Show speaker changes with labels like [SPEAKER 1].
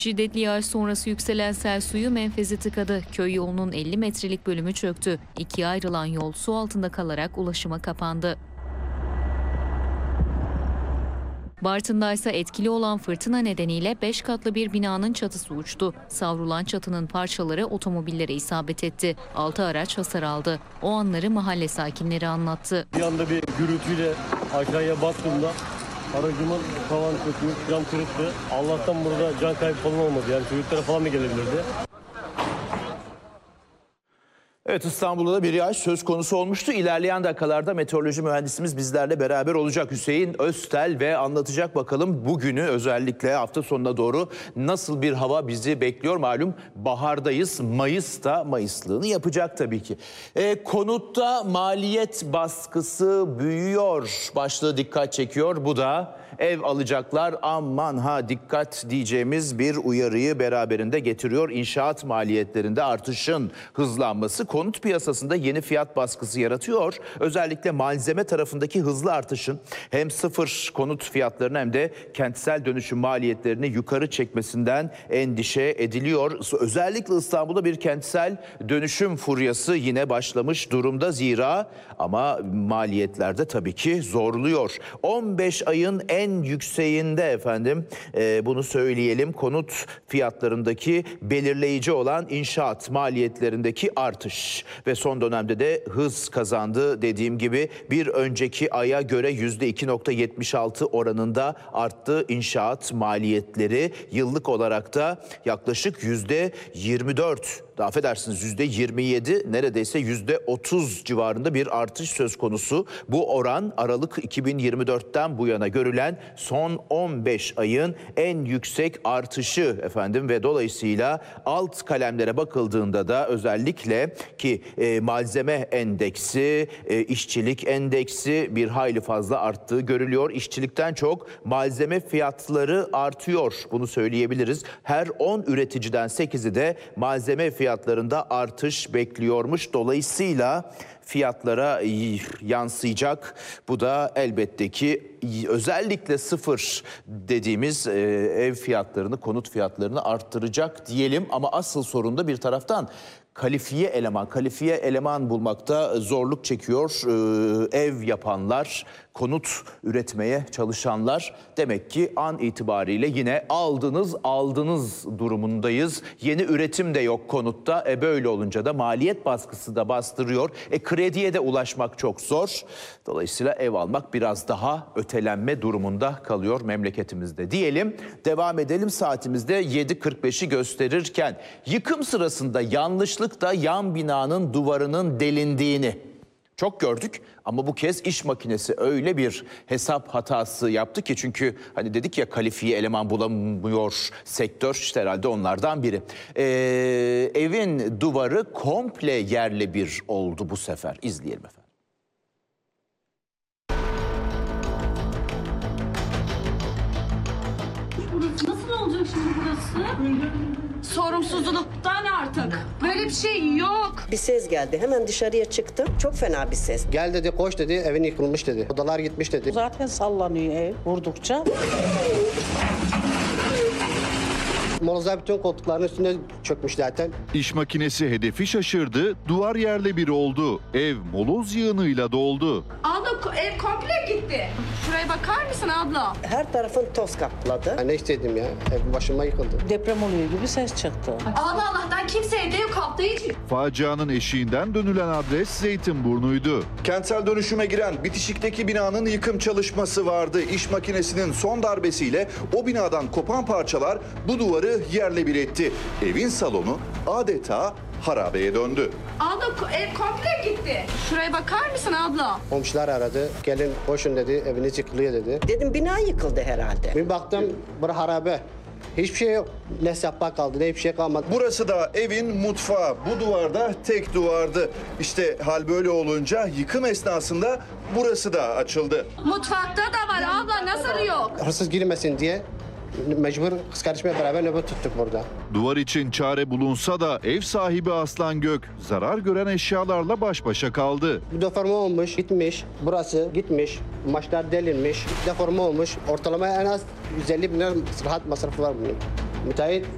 [SPEAKER 1] Şiddetli yağış sonrası yükselen sel suyu menfezi tıkadı. Köy yolunun 50 metrelik bölümü çöktü. İkiye ayrılan yol su altında kalarak ulaşıma kapandı. Bartın'da ise etkili olan fırtına nedeniyle 5 katlı bir binanın çatısı uçtu. Savrulan çatının parçaları otomobillere isabet etti. 6 araç hasar aldı. O anları mahalle sakinleri anlattı.
[SPEAKER 2] Bir anda bir gürültüyle aşağıya baktığımda aracımın tavan sökmüş, cam kırıktı. Allah'tan burada can kaybı falan olmadı. Yani çocuklara falan da gelebilirdi.
[SPEAKER 3] Evet, İstanbul'da da bir yağış söz konusu olmuştu. İlerleyen dakikalarda meteoroloji mühendisimiz bizlerle beraber olacak, Hüseyin Öztel, ve anlatacak bakalım bugünü, özellikle hafta sonuna doğru nasıl bir hava bizi bekliyor. Malum bahardayız, Mayıs da Mayıslığını yapacak tabii ki. Konutta maliyet baskısı büyüyor başlığı dikkat çekiyor. Bu da ev alacaklar aman ha dikkat diyeceğimiz bir uyarıyı beraberinde getiriyor. İnşaat maliyetlerinde artışın hızlanması konut piyasasında yeni fiyat baskısı yaratıyor. Özellikle malzeme tarafındaki hızlı artışın hem sıfır konut fiyatlarını hem de kentsel dönüşüm maliyetlerini yukarı çekmesinden endişe ediliyor. Özellikle İstanbul'da bir kentsel dönüşüm furyası yine başlamış durumda zira, ama maliyetlerde tabii ki zorluyor. 15 ayın en yükseğinde efendim, bunu söyleyelim, konut fiyatlarındaki belirleyici olan inşaat maliyetlerindeki artış ve son dönemde de hız kazandı. Dediğim gibi bir önceki aya göre %2,76 oranında arttı inşaat maliyetleri. Yıllık olarak da yaklaşık %24, affedersiniz %27, neredeyse %30 civarında bir artış söz konusu. Bu oran Aralık 2024'ten bu yana görülen son 15 ayın en yüksek artışı efendim ve dolayısıyla alt kalemlere bakıldığında da özellikle ki malzeme endeksi, işçilik endeksi bir hayli fazla arttığı görülüyor. İşçilikten çok malzeme fiyatları artıyor. Bunu söyleyebiliriz. Her 10 üreticiden 8'i de malzeme fiyatlarında artış bekliyormuş. Dolayısıyla fiyatlara yansıyacak. Bu da elbette ki özellikle sıfır dediğimiz ev fiyatlarını, konut fiyatlarını arttıracak diyelim. Ama asıl sorun da bir taraftan kalifiye eleman bulmakta zorluk çekiyor ev yapanlar, konut üretmeye çalışanlar. Demek ki an itibariyle yine aldınız durumundayız. Yeni üretim de yok konutta. Böyle olunca da maliyet baskısı da bastırıyor. Krediye de ulaşmak çok zor. Dolayısıyla ev almak biraz daha ötelenme durumunda kalıyor memleketimizde diyelim. Devam edelim, saatimizde 7.45'i gösterirken yıkım sırasında yanlışlıkla yan binanın duvarının delindiğini çok gördük, ama bu kez iş makinesi öyle bir hesap hatası yaptı ki, çünkü hani dedik ya kalifiye eleman bulamıyor sektör, işte herhalde onlardan biri. Evin duvarı komple yerle bir oldu bu sefer. İzleyelim efendim.
[SPEAKER 4] Nasıl olacak şimdi burası? Sorumsuzluktan artık. Böyle bir şey yok.
[SPEAKER 5] Bir ses geldi. Hemen dışarıya çıktım. Çok fena bir ses.
[SPEAKER 6] Gel dedi, koş dedi, evin yıkılmış dedi. Odalar gitmiş dedi.
[SPEAKER 7] Zaten sallanıyor ev vurdukça.
[SPEAKER 6] Molozlar bütün koltukların üstüne çökmüş zaten.
[SPEAKER 8] İş makinesi hedefi şaşırdı, duvar yerle bir oldu. Ev moloz yığınıyla doldu.
[SPEAKER 4] Abla ev komple gitti. Şuraya bakar mısın abla?
[SPEAKER 5] Her tarafın toz kapladı.
[SPEAKER 6] Ben ne istedim ya? Ev başıma yıkıldı.
[SPEAKER 7] Deprem oluyor gibi ses çıktı.
[SPEAKER 4] Abla Allah'tan kimse evde yok, hafta içi.
[SPEAKER 8] Facianın eşiğinden dönülen adres Zeytinburnu'ydu.
[SPEAKER 9] Kentsel dönüşüme giren bitişikteki binanın yıkım çalışması vardı. İş makinesinin son darbesiyle o binadan kopan parçalar bu duvarı yerle bir etti. Evin salonu adeta harabeye döndü.
[SPEAKER 4] Abla ev komple gitti. Şuraya bakar mısın abla?
[SPEAKER 6] Komşular aradı. Gelin koşun dedi, eviniz yıkılıyor dedi.
[SPEAKER 5] Dedim bina yıkıldı herhalde.
[SPEAKER 6] Bir baktım bura harabe. Hiçbir şey yok. Ne sehpa kaldı, ne hiçbir şey kalmadı.
[SPEAKER 9] Burası da evin mutfağı. Bu duvarda tek duvardı. İşte hal böyle olunca yıkım esnasında burası da açıldı.
[SPEAKER 4] Mutfakta da var abla, nasıl yok?
[SPEAKER 6] Hırsız girmesin diye mecbur kız kardeşimle beraber nöbet tuttuk burada.
[SPEAKER 8] Duvar için çare bulunsa da ev sahibi Aslan Gök zarar gören eşyalarla baş başa kaldı.
[SPEAKER 6] Bir deforme olmuş, gitmiş. Burası gitmiş. Maçlar delinmiş. Deforme olmuş. Ortalama en az 150 bin lira rahat masrafı var bunun. Müteahhit